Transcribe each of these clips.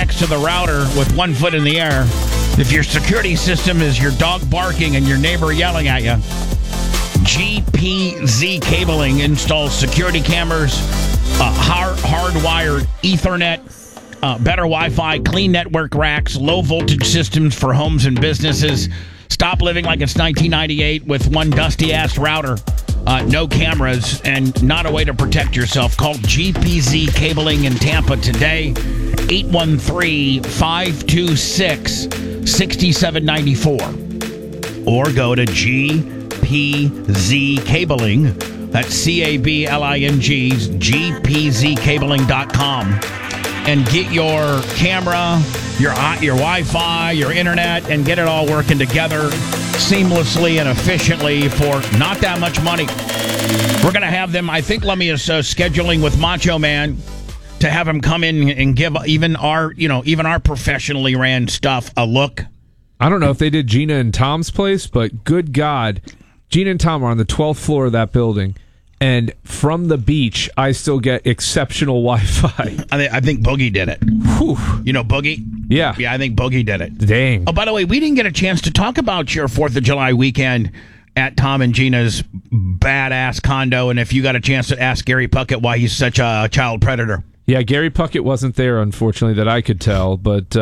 next to the router with one foot in the air. If your security system is your dog barking and your neighbor yelling at you, GPZ Cabling installs security cameras, hardwired Ethernet, better Wi-Fi, clean network racks, low voltage systems for homes and businesses. Stop living like it's 1998 with one dusty-ass router, no cameras, and not a way to protect yourself. Call GPZ Cabling in Tampa today, 813-526-6794. Or go to GPZ Cabling, that's CABLING, GPZCabling.com, and get your camera, your Wi-Fi, your internet, and get it all working together seamlessly and efficiently for not that much money. We're going to have them, I think Lummy is scheduling with Macho Man to have him come in and give even our professionally ran stuff a look. I don't know if they did Gina and Tom's place, but good God, Gina and Tom are on the 12th floor of that building. And from the beach, I still get exceptional Wi-Fi. I think Boogie did it. Whew. You know Boogie? Yeah. Yeah, I think Boogie did it. Dang. Oh, by the way, we didn't get a chance to talk about your 4th of July weekend at Tom and Gina's badass condo. And if you got a chance to ask Gary Puckett why he's such a child predator. Yeah, Gary Puckett wasn't there, unfortunately, that I could tell. But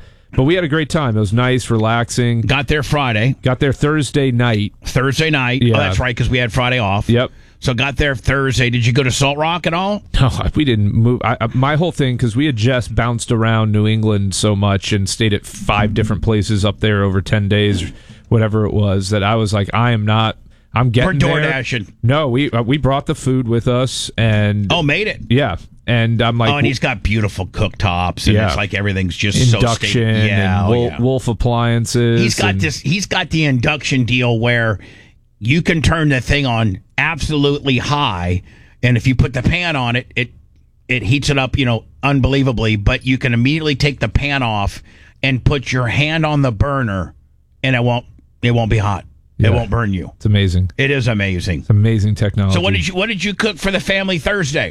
we had a great time. It was nice, relaxing. Got there Friday. Got there Thursday night. Yeah. Oh, that's right, because we had Friday off. Yep. So got there Thursday. Did you go to Salt Rock at all? No, we didn't move. My whole thing, because we had just bounced around New England so much and stayed at 5 different places up there over 10 days, whatever it was, that I was like, I'm getting there. We're DoorDashing. No, we brought the food with us. And made it. Yeah. And I'm like... Oh, and he's got beautiful cooktops, and it's like everything's just induction and Wolf appliances. He's got the induction deal where you can turn the thing on absolutely high, and if you put the pan on it, it heats it up, unbelievably, but you can immediately take the pan off and put your hand on the burner, and it won't be hot. Yeah. It won't burn you. It's amazing. It is amazing. It's amazing technology. So what did you cook for the family Thursday?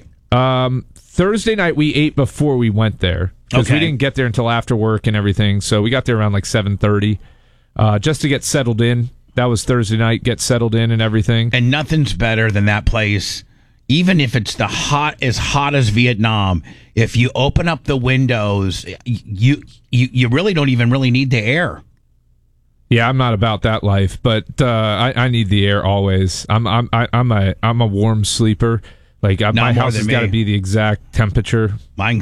Thursday night we ate before we went there, because we didn't get there until after work and everything, so we got there around like 7:30 just to get settled in. That was Thursday night, get settled in and everything. And nothing's better than that place, even if it's as hot as Vietnam. If you open up the windows, you really don't even really need the air. Yeah, I'm not about that life, but I need the air always. I'm a warm sleeper. Like my house has got to be the exact temperature. I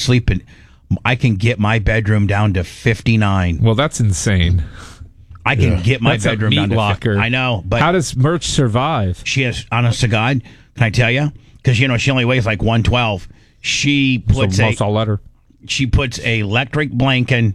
can get my bedroom down to 59. Well, that's insane. I can get my bedroom down to 50. I know, but how does Merch survive? She has, honest to God, can I tell you? Because she only weighs like 112. She puts I'll let her. She puts a electric blanket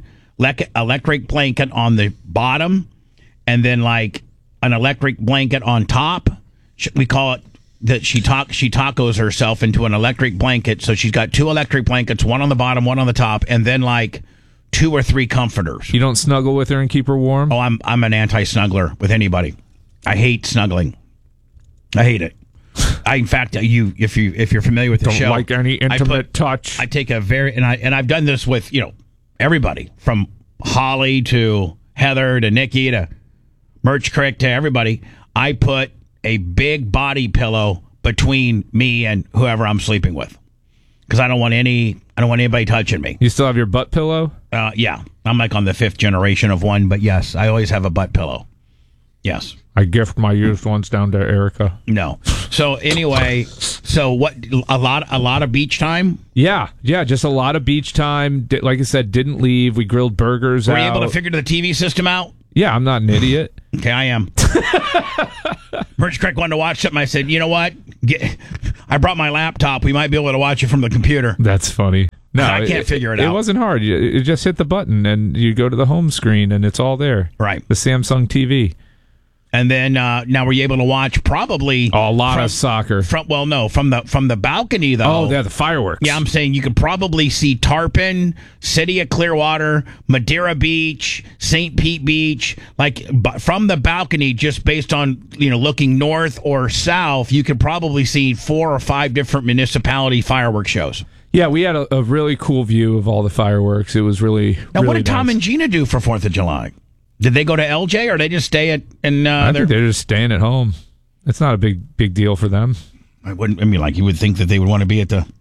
on the bottom, and then like an electric blanket on top. We call it that she tacos herself into an electric blanket. So she's got 2 electric blankets, one on the bottom, one on the top, and then like 2 or 3 comforters. You don't snuggle with her and keep her warm? Oh, I'm an anti-snuggler with anybody. I hate snuggling. I hate it. In fact, if you're familiar with the show, don't like any intimate touch. I take a I've done this with everybody from Holly to Heather to Nikki to Merch Crick to everybody. I put a big body pillow between me and whoever I'm sleeping with, because I don't want anybody touching me. You still have your butt pillow? Yeah. I'm like on the 5th generation of one, but yes, I always have a butt pillow. Yes. I gift my used ones down to Erica. No. So anyway, what? A lot of beach time? Yeah, just a lot of beach time. Like I said, didn't leave. We grilled burgers. Were you able to figure the TV system out? Yeah, I'm not an idiot. Okay, I am. Merch Crick wanted to watch something. I said, you know what? I brought my laptop. We might be able to watch it from the computer. That's funny. No, I can't figure it out. It wasn't hard. You just hit the button and you go to the home screen and it's all there. Right. The Samsung TV. And then now were you able to watch probably a lot of soccer? From the balcony though. Oh, yeah, the fireworks. Yeah, I'm saying you could probably see Tarpon, City of Clearwater, Madeira Beach, St. Pete Beach. Like from the balcony, just based on looking north or south, you could probably see 4 or 5 different municipality fireworks shows. Yeah, we had a really cool view of all the fireworks. It was really Now, really what did Tom nice. and Gina do for 4th of July? Did they go to LJ or they just stay at? I think they're just staying at home. It's not a big deal for them. I mean, like you would think that they would want to be at the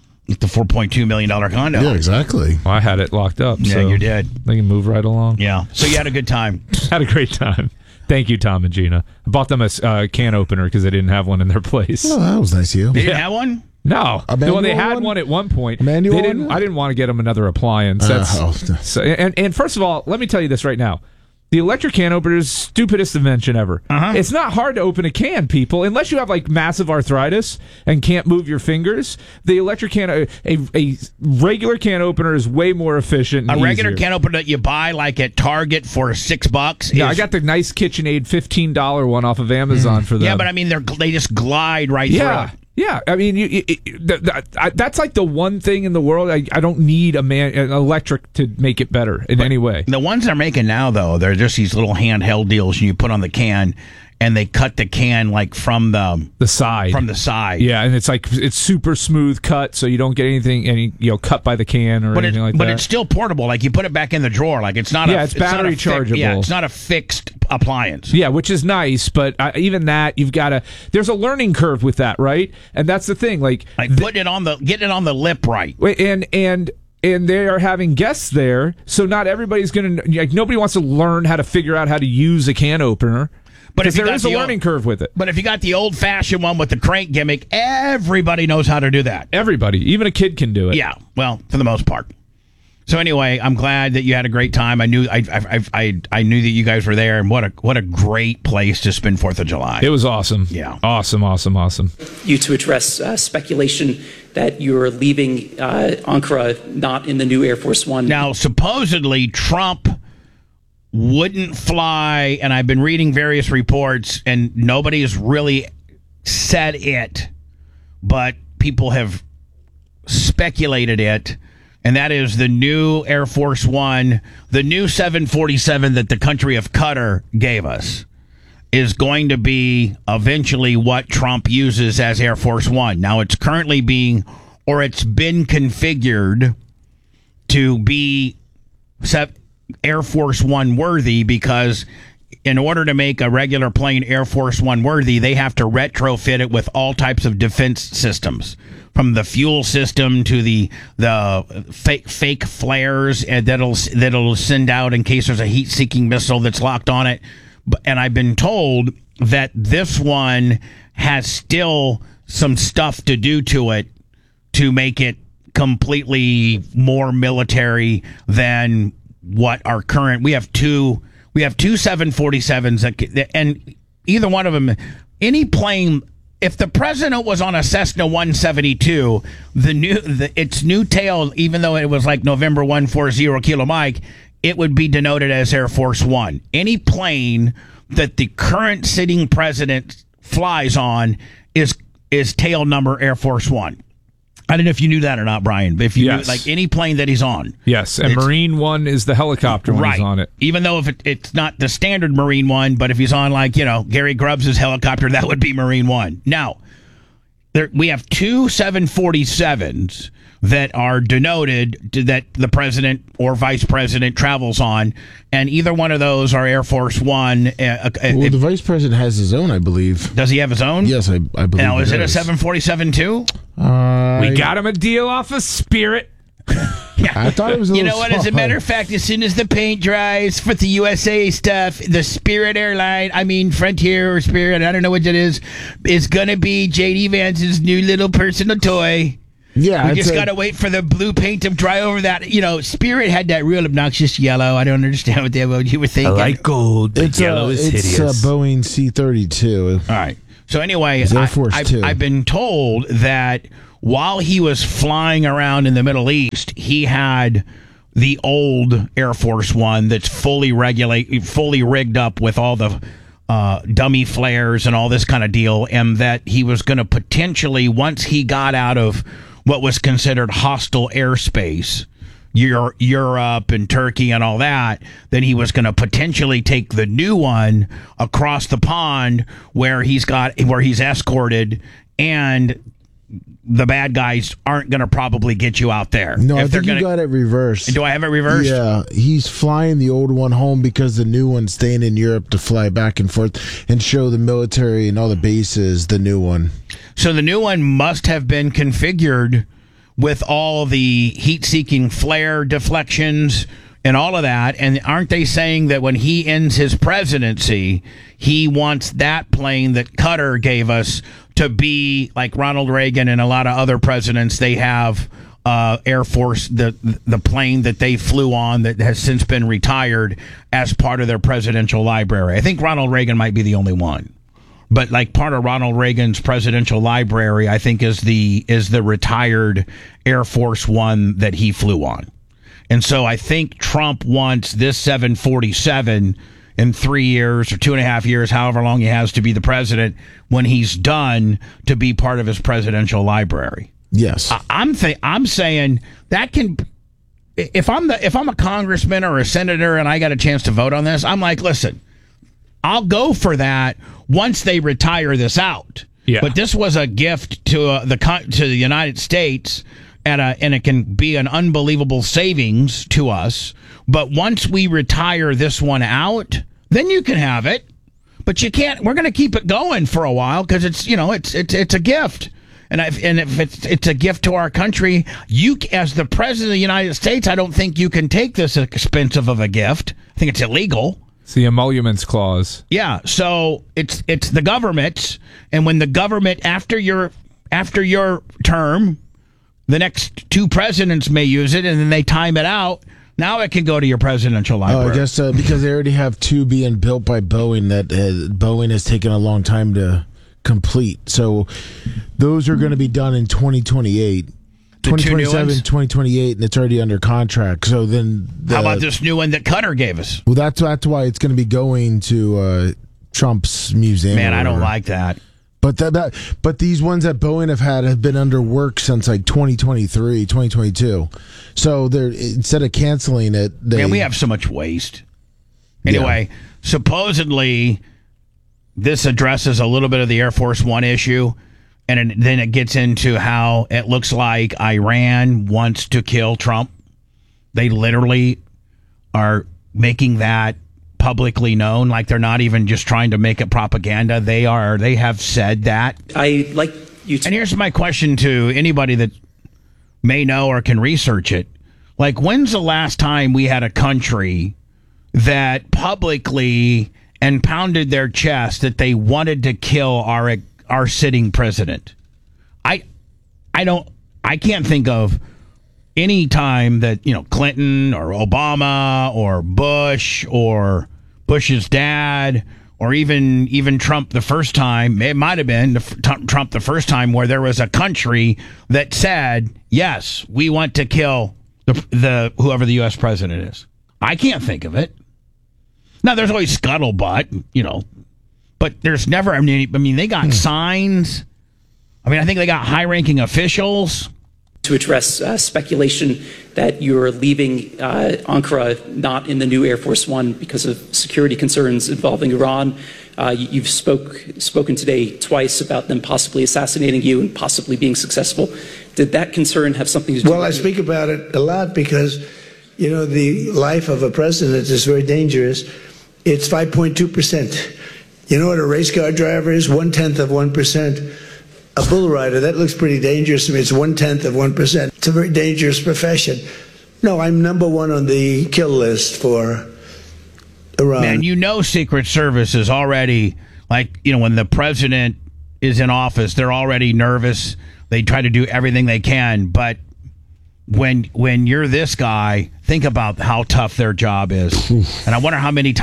$4.2 million condo. Yeah, exactly. Well, I had it locked up. Yeah, so you did. They can move right along. Yeah. So you had a good time. Had a great time. Thank you, Tom and Gina. I bought them a can opener because they didn't have one in their place. Oh, that was nice of you. They didn't have one? No. Well, they had one at one point. I didn't want to get them another appliance. And first of all, let me tell you this right now. The electric can opener is stupidest invention ever. It's not hard to open a can, people, unless you have like massive arthritis and can't move your fingers. The electric can, a regular can opener is way more efficient. And a regular easier. can opener that you buy like at Target for $6. Yeah, I got the nice KitchenAid $15 one off of Amazon for them. Yeah, but I mean, they just glide right through it. Yeah, I mean, that's like the one thing in the world. I don't need an electric to make it better in any way. The ones they're making now, though, they're just these little handheld deals, and you put on the can, and they cut the can like from the side. From the side. Yeah, and it's super smooth cut, so you don't get any cut by the can or anything like that. But it's still portable. Like you put it back in the drawer. Like it's not. It's battery chargeable. Yeah, it's not a fixed appliance. Yeah, which is nice, but even that you've got to. There's a learning curve with that, right? And that's the thing. Like getting it on the lip right. And they are having guests there, so not everybody's going to. Like nobody wants to learn how to figure out how to use a can opener. But there is a learning curve with it. But if you got the old-fashioned one with the crank gimmick, everybody knows how to do that. Everybody, even a kid can do it. Yeah, well, for the most part. So anyway, I'm glad that you had a great time. I knew I knew that you guys were there, and what a great place to spend 4th of July. It was awesome. Yeah, awesome. You to address speculation that you're leaving Ankara not in the new Air Force One. Now, supposedly Trump wouldn't fly, and I've been reading various reports, and nobody has really said it, but people have speculated it, and that is the new Air Force One, the new 747 that the country of Qatar gave us, is going to be eventually what Trump uses as Air Force One. Now, it's currently it's been configured to be Air Force One worthy, because in order to make a regular plane Air Force One worthy, they have to retrofit it with all types of defense systems, from the fuel system to the fake flares that'll send out in case there's a heat-seeking missile that's locked on it. And I've been told that this one has still some stuff to do to it to make it completely more military than what our current. We have two 747s and either one of them, any plane. If the president was on a Cessna 172, its new tail, even though it was like November 140 Kilo Mike, it would be denoted as Air Force One. Any plane that the current sitting president flies on is tail number Air Force One. I don't know if you knew that or not, Brian, but if you knew, like any plane that he's on. Yes, and Marine One is the helicopter when he's on it. Even though if it's not the standard Marine One, but if he's on Gary Grubbs' helicopter, that would be Marine One. Now, we have two 747s that are denoted that the president or vice president travels on, and either one of those are Air Force One. The vice president has his own, I believe. Does he have his own? Yes, I believe. Now, is it a 747 too? We got him a deal off of Spirit. Yeah. I thought it was a You know what? As a matter of fact, as soon as the paint dries for the USA stuff, the Spirit airline, Frontier or Spirit, I don't know what it is going to be J.D. Vance's new little personal toy. Yeah, we just got to wait for the blue paint to dry over that. Spirit had that real obnoxious yellow. I don't understand what you were thinking. I like gold. The yellow is hideous. It's a Boeing C-32. All right. So anyway, Air Force Two. I've been told that while he was flying around in the Middle East, he had the old Air Force One that's fully rigged up with all the dummy flares and all this kind of deal, and that he was going to potentially, once he got out of what was considered hostile airspace, Europe and Turkey and all that, then he was going to potentially take the new one across the pond where he's escorted, and the bad guys aren't going to probably get you out there. No, if I think you got it reversed. Do I have it reversed? Yeah, he's flying the old one home because the new one's staying in Europe to fly back and forth and show the military and all the bases the new one. So the new one must have been configured with all the heat-seeking flare deflections and all of that. And aren't they saying that when he ends his presidency, he wants that plane that Qatar gave us to be like Ronald Reagan and a lot of other presidents? They have Air Force, the plane that they flew on that has since been retired as part of their presidential library. I think Ronald Reagan might be the only one. But like part of Ronald Reagan's presidential library, I think is the retired Air Force One that he flew on. And so I think Trump wants this 747 in 3 years or 2.5 years, however long he has to be the president, when he's done, to be part of his presidential library. Yes. I'm saying that can, if I'm a congressman or a senator and I got a chance to vote on this, I'm like, listen, I'll go for that once they retire this out. Yeah. But this was a gift to the United States, and it can be an unbelievable savings to us. But once we retire this one out, then you can have it. But you can't. We're going to keep it going for a while because it's a gift. And if it's a gift to our country, you, as the president of the United States, I don't think you can take this expensive of a gift. I think it's illegal. It's the emoluments clause. Yeah, so it's the government's, and when the government after your term, the next two presidents may use it, and then they time it out. Now it can go to your presidential library. I guess because they already have two being built by Boeing that Boeing has taken a long time to complete. So those are going to be done in 2028. 2027, 2028, and it's already under contract. So then, how about this new one that Qatar gave us? Well, that's why it's going to be going to Trump's museum. Man, I don't like that. But these ones that Boeing have been under work since like 2023, 2022. So they're, instead of canceling it, man, we have so much waste. Anyway, supposedly this addresses a little bit of the Air Force One issue. And then it gets into how it looks like Iran wants to kill Trump. They literally are making that publicly known. Like they're not even just trying to make it propaganda. They have said that. I like you. And here's my question to anybody that may know or can research it. Like, when's the last time we had a country that publicly and pounded their chest that they wanted to kill our sitting president? I can't think of any time that, Clinton or Obama or Bush or Bush's dad or even Trump the first time, it might have been Trump the first time, where there was a country that said, yes, we want to kill the whoever the U.S. president is. I can't think of it. Now, there's always scuttlebutt, but there's never, I mean, they got signs. I think they got high-ranking officials. To address speculation that you're leaving Ankara not in the new Air Force One because of security concerns involving Iran. You've spoken today twice about them possibly assassinating you and possibly being successful. Did that concern have something to do with it? Well, I speak about it a lot because, the life of a president is very dangerous. It's 5.2%. You know what a race car driver is? 0.1%. A bull rider, that looks pretty dangerous to me. It's 0.1%. It's a very dangerous profession. No, I'm number one on the kill list for Iran. Man, Secret Service is already, when the president is in office, they're already nervous. They try to do everything they can. But when you're this guy, think about how tough their job is. And I wonder how many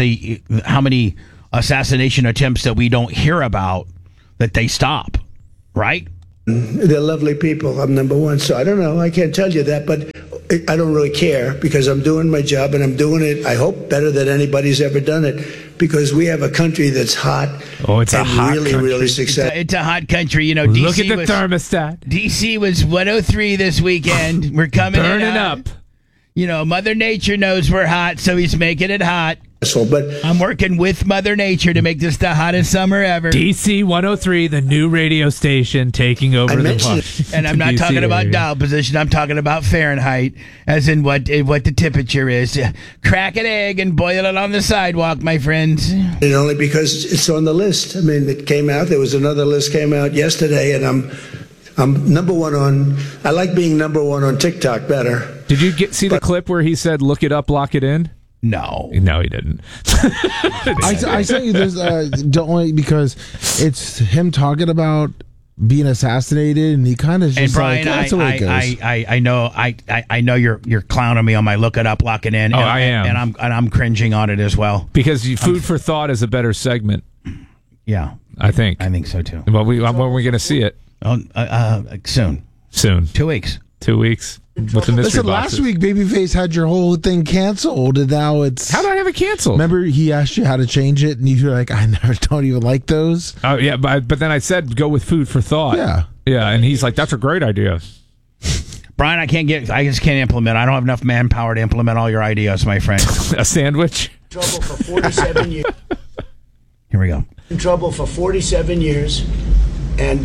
assassination attempts that we don't hear about that they stop. Right? They're lovely people. I'm number one. So I don't know. I can't tell you that, but I don't really care because I'm doing my job and I'm doing it, I hope, better than anybody's ever done it because we have a country that's hot. Oh, it's a hot really, country. Really successful. It's a hot country. DC Look at the thermostat. DC was 103 this weekend. We're coming burning up. Mother Nature knows we're hot, so he's making it hot. But I'm working with Mother Nature to make this the hottest summer ever. DC 103, the new radio station taking over the push. And I'm not DC talking about area. dial position. I'm talking about Fahrenheit, as in what the temperature is. Crack an egg and boil it on the sidewalk, my friends. and only because it's on the list. I mean, it came out. There was another list came out yesterday, and I'm number one on. I like being number one on TikTok better. Did you see the clip where he said, "Look it up, lock it in"? No, he didn't. I sent you this only because it's him talking about being assassinated, and he kind of just and Brian, like, that's the way it goes. I know you're clowning me on my look it up, lock it in. Oh, and, I am, and I'm cringing on it as well because food for thought is a better segment. Yeah, I think so too. Well, when are we going to see it? Soon. 2 weeks. 2 weeks with the mystery Listen, boxes. last week Babyface had your whole thing canceled, and now it's. How did I have it canceled? Remember, he asked you how to change it, and you were like, "I never don't even like those." Oh yeah, but then I said go with food for thought. Yeah, and he's like, "That's a great idea." Brian, I just can't implement. I don't have enough manpower to implement all your ideas, my friend. A sandwich. Trouble for 47 years. Here we go. In trouble for 47 years, and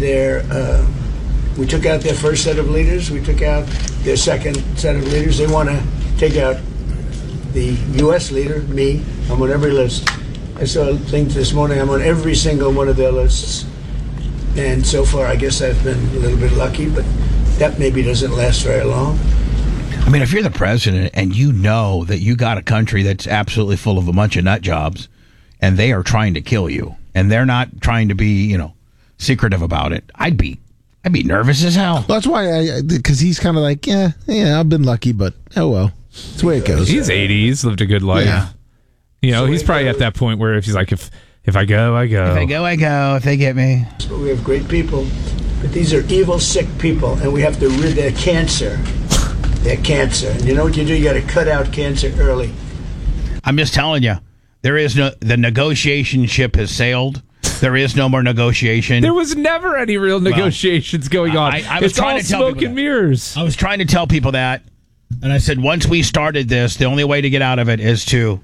we took out their first set of leaders. We took out their second set of leaders. They want to take out the U.S. leader, me. I'm on every list. I saw a thing this morning. I'm on every single one of their lists. And so far, I guess I've been a little bit lucky, but that maybe doesn't last very long. I mean, if you're the president and you know that you got a country that's absolutely full of a bunch of nut jobs, and they are trying to kill you, and they're not trying to be, secretive about it, I'd be nervous as hell. That's why because he's kind of like, yeah, I've been lucky, but oh well, it's the way it goes. He's 80. He's lived a good life. Yeah. He's probably at that point where if he's like, if I go, I go. If I go, I go. If they get me. But we have great people, but these are evil, sick people, and we have to rid their cancer. Their cancer. And you know what you do? You got to cut out cancer early. I'm just telling you, the negotiation ship has sailed. There is no more negotiation. There was never any real negotiations going on. I was it's trying all to tell smoke people and that. mirrors. I was trying to tell people that, and I said once we started this, the only way to get out of it is to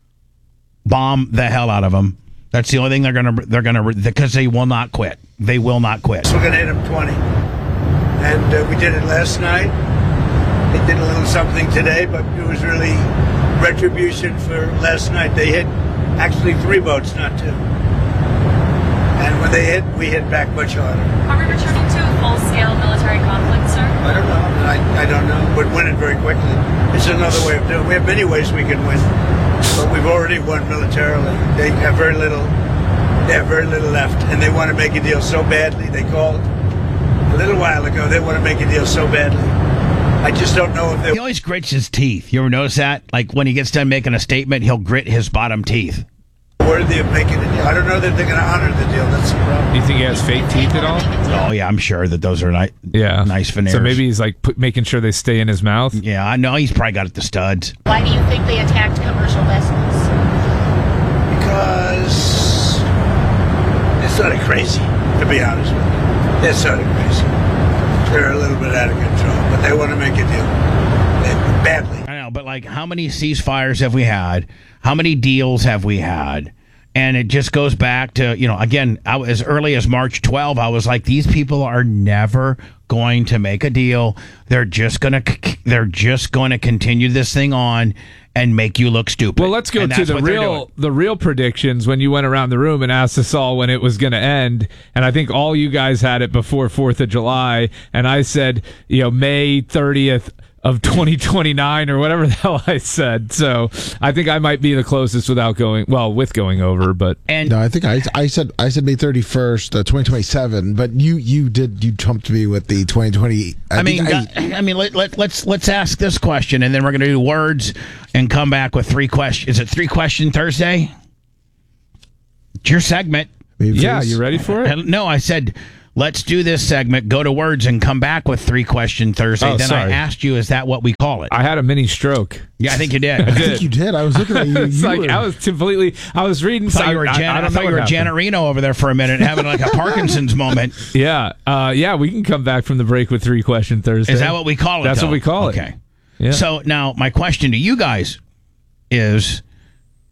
bomb the hell out of them. That's the only thing they're gonna because they will not quit. They will not quit. We're going to hit them 20. And we did it last night. They did a little something today, but it was really retribution for last night. They hit actually 3 boats, not 2. And when they hit, we hit back much harder. Are we returning to a full-scale military conflict, sir? I don't know. I don't know. But win it very quickly. It's another way of doing it. We have many ways we can win. But we've already won militarily. They have very little. They have very little left. And they want to make a deal so badly. They called a little while ago. They want to make a deal so badly. I just don't know if they... He always grits his teeth. You ever notice that? Like when he gets done making a statement, he'll grit his bottom teeth. worthy of making a deal. I don't know that they're going to honor the deal. That's the problem. Do you think he has fake teeth at all? Oh, yeah, I'm sure that those are nice veneers. So maybe he's like making sure they stay in his mouth? Yeah, I know. He's probably got it the studs. Why do you think they attacked commercial vessels? Because they're sort of crazy, to be honest with you. They're sort of crazy. They're a little bit out of control, but they want to make a deal. Badly. I know, but like, how many ceasefires have we had? How many deals have we had? And it just goes back to, again, as early as March 12, I was like, these people are never going to make a deal. They're just going to continue this thing on and make you look stupid. Well, let's go to the real predictions when you went around the room and asked us all when it was going to end. And I think all you guys had it before 4th of July. And I said, May 30th of 2029 or whatever the hell I said. So I think I might be the closest with going over. But no, I think I said May 31st, 2027. But you jumped me with the 2020. Let's ask this question, and then we're going to do words and come back with 3 questions. Is it 3 Question Thursday? It's your segment. Yeah, you ready for it? No, I said, let's do this segment, go to words, and come back with 3 Question Thursday. Then sorry. I asked you, is that what we call it? I had a mini stroke. Yeah, I think you did. I think you did. I was looking at you. It's I was reading. I thought you were Janet Reno over there for a minute, having like a Parkinson's moment. Yeah, we can come back from the break with 3 Question Thursday. Is that what we call it? That's what we call it. Okay. Yeah. So now my question to you guys is,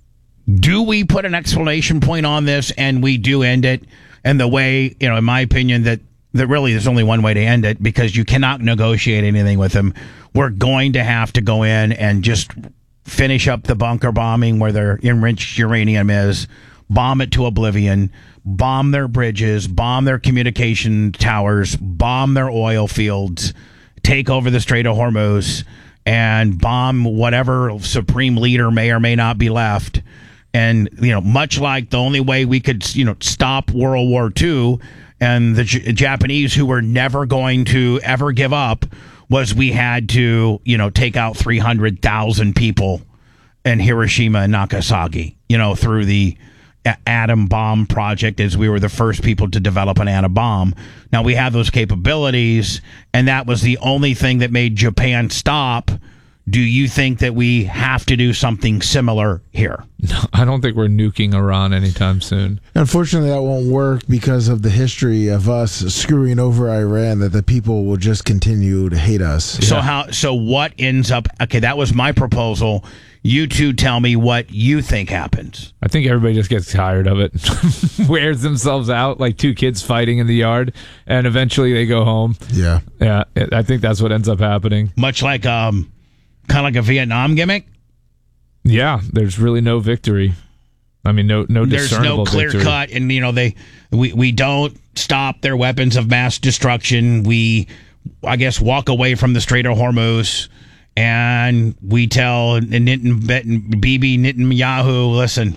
Do we put an exclamation point on this and we do end it? And the way, in my opinion, that really there's only one way to end it, because you cannot negotiate anything with them. We're going to have to go in and just finish up the bunker bombing where their enriched uranium is, bomb it to oblivion, bomb their bridges, bomb their communication towers, bomb their oil fields, take over the Strait of Hormuz, and bomb whatever supreme leader may or may not be left. And, much like the only way we could, stop World War II and the Japanese, who were never going to ever give up, was we had to, take out 300,000 people in Hiroshima and Nagasaki, through the atom bomb project, as we were the first people to develop an atom bomb. Now we have those capabilities, and that was the only thing that made Japan stop. Do you think that we have to do something similar here? No, I don't think we're nuking Iran anytime soon. Unfortunately, that won't work because of the history of us screwing over Iran, that the people will just continue to hate us. So what ends up... Okay, that was my proposal. You two tell me what you think happens. I think everybody just gets tired of it, wears themselves out like two kids fighting in the yard, and eventually they go home. Yeah. Yeah, I think that's what ends up happening. Much like... kind of like a Vietnam gimmick? Yeah, there's really no victory. I mean, no there's discernible no clear victory. cut, and we don't stop their weapons of mass destruction. We, I guess, walk away from the Strait of Hormuz, and we tell Bibi Netanyahu, listen,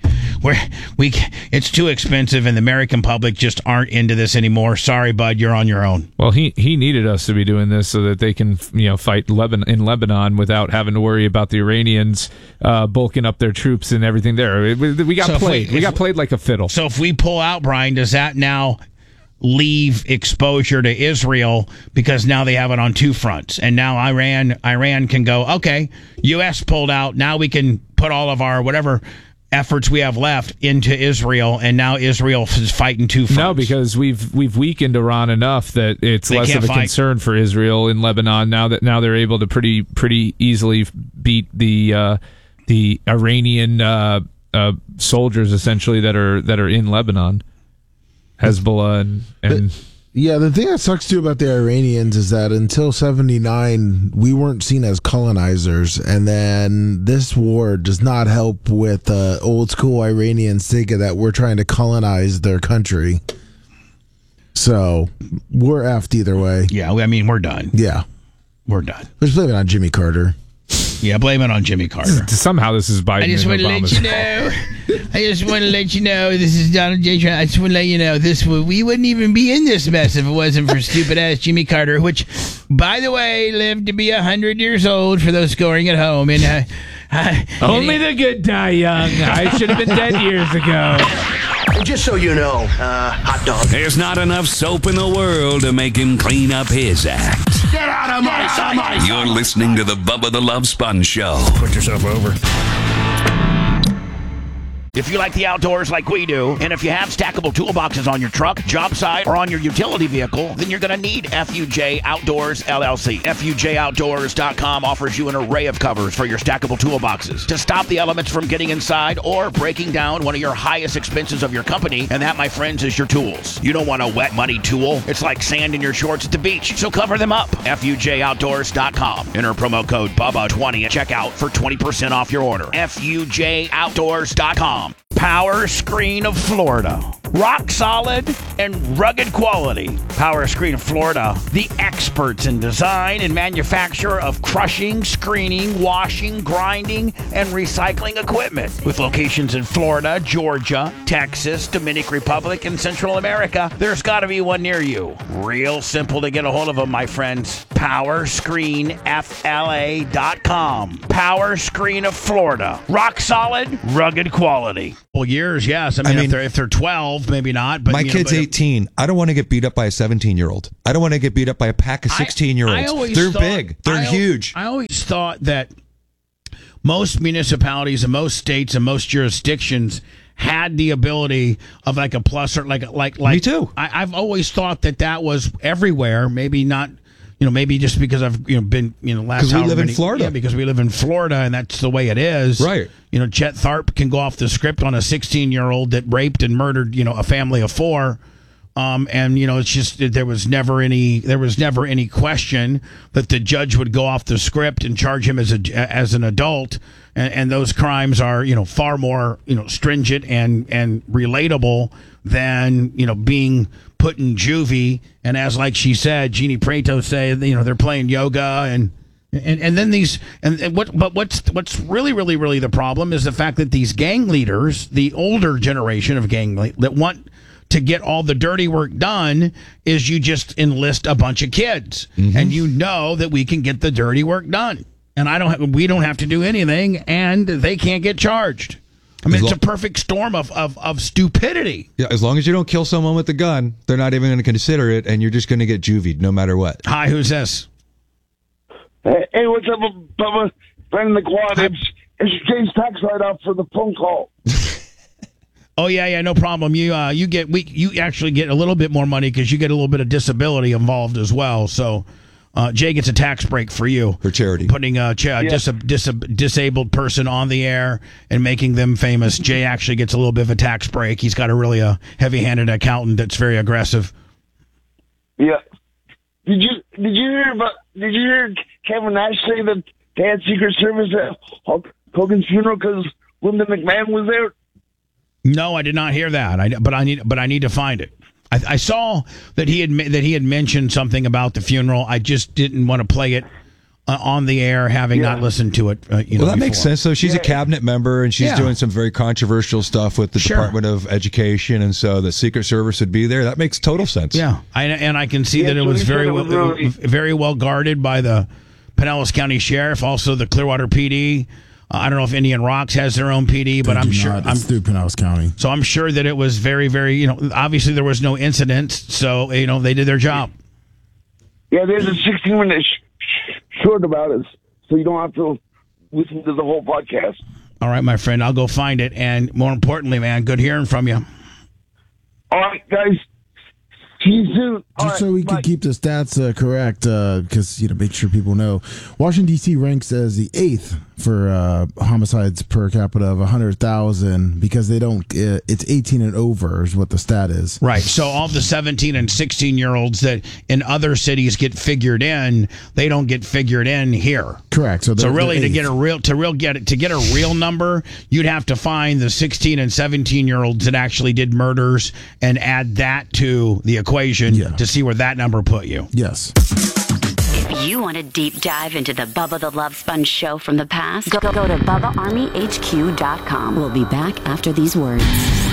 it's too expensive, and the American public just aren't into this anymore. Sorry, bud, you're on your own. Well, he needed us to be doing this so that they can fight in Lebanon without having to worry about the Iranians bulking up their troops and everything there. We got played. We got played like a fiddle. So if we pull out, Brian, does that now leave exposure to Israel, because now they have it on two fronts, and now Iran can go, okay, U.S. pulled out, now we can put all of our whatever efforts we have left into Israel, and now Israel is fighting two fronts. No, because we've weakened Iran enough that it's less of a concern for Israel in Lebanon now they're able to pretty easily beat the Iranian soldiers essentially that are in Lebanon. Hezbollah and yeah, the thing that sucks too about the Iranians is that until 79 we weren't seen as colonizers, and then this war does not help with old school Iranians thinking that we're trying to colonize their country. So we're effed either way. Yeah, I mean, we're done. Yeah, we're done. Let's blame it on Jimmy Carter. Yeah, blame it on Jimmy Carter. Somehow this is Biden. I just want to let you know. This is Donald J. Trump. I just want to let you know we wouldn't even be in this mess if it wasn't for stupid ass Jimmy Carter, which, by the way, lived to be 100 years old for those scoring at home. And only the good die young. I should have been dead years ago. And just so you know, hot dog. There's not enough soap in the world to make him clean up his act. Get out of my sight! You're listening to the Bubba the Love Sponge Show. Put yourself over. If you like the outdoors like we do, and if you have stackable toolboxes on your truck, job site, or on your utility vehicle, then you're going to need FUJ Outdoors LLC. FUJOutdoors.com offers you an array of covers for your stackable toolboxes to stop the elements from getting inside or breaking down one of your highest expenses of your company, and that, my friends, is your tools. You don't want a wet, muddy tool. It's like sand in your shorts at the beach, so cover them up. FUJOutdoors.com. Enter promo code BUBBA20 at checkout for 20% off your order. FUJOutdoors.com. Power Screen of Florida. Rock solid and rugged quality. Power Screen of Florida, the experts in design and manufacture of crushing, screening, washing, grinding, and recycling equipment. With locations in Florida, Georgia, Texas, Dominican Republic, and Central America, there's got to be one near you. Real simple to get a hold of them, my friends. PowerscreenFLA.com. Power Screen of Florida. Rock solid, rugged quality. Well, years, yes. I mean, if they're 12, maybe not. But my kid's 18. I don't want to get beat up by a 17-year-old. I don't want to get beat up by a pack of 16-year-olds. They're big. They're huge. I always thought that most municipalities and most states and most jurisdictions had the ability of like a plus or like. Me too. I've always thought that was everywhere. Maybe not maybe just because I've been last because we live in Florida. Yeah, because we live in Florida, and that's the way it is. Right. Chet Tharp can go off the script on a 16-year-old that raped and murdered a family of 4. And it's just there was never any question that the judge would go off the script and charge him as an adult, and those crimes are far more stringent and relatable than being put in juvie. And as like she said, Jeannie Preto say they're playing yoga and then what's really the problem is the fact that these gang leaders, the older generation of gang that want to get all the dirty work done, is you just enlist a bunch of kids, and that we can get the dirty work done, and we don't have to do anything, and they can't get charged. I mean, it's a perfect storm of stupidity. Yeah, as long as you don't kill someone with a gun, they're not even going to consider it, and you're just going to get juvied no matter what. Hi, who's this? Hey, what's up, Bubba? Friend in the quad. It's James Tax Write-Off for the phone call. Oh yeah, no problem. You actually get a little bit more money because you get a little bit of disability involved as well. So Jay gets a tax break for you for charity, putting a disabled person on the air and making them famous. Jay actually gets a little bit of a tax break. He's got a heavy-handed accountant that's very aggressive. Yeah. Did you hear Kevin Nash say that they had Secret Service at Hulk Hogan's funeral because Linda McMahon was there? No, I did not hear that. But I need to find it. I saw that he had mentioned something about the funeral. I just didn't want to play it on the air, having not listened to it. That makes sense. So she's a cabinet member, and she's doing some very concontroversial stuff with the Department of Education, and so the Secret Service would be there. That makes total sense. Yeah, and I can see that it was very well guarded by the Pinellas County Sheriff, also the Clearwater PD. I don't know if Indian Rocks has their own PD, but I'm sure it's through Pinellas County. So I'm sure that it was very, very, obviously there was no incidents, so they did their job. Yeah, there's a 16-minute short about it, so you don't have to listen to the whole podcast. All right, my friend, I'll go find it, and more importantly, man, good hearing from you. All right, guys. See you soon. Just so we can keep the stats correct, because make sure people know, Washington D.C. ranks as the 8th for homicides per capita of 100,000 because they don't. It's 18 and over is what the stat is. Right. So all the 17 and 16-year-olds that in other cities get figured in, they don't get figured in here. Correct. So really, to get a real number, you'd have to find the 16 and 17-year-olds that actually did murders and add that to the equation to see where that number put you. Yes. If you want a deep dive into the Bubba the Love Sponge show from the past, go to BubbaArmyHQ.com. We'll be back after these words.